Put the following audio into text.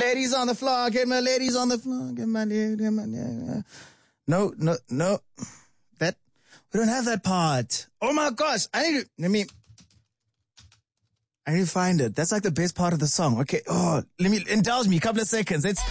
ladies on the floor, get my ladies on the floor, get my ladies. No. We don't have that part. Oh my gosh. I need to find it. That's like the best part of the song. Okay. Oh, indulge me a couple of seconds.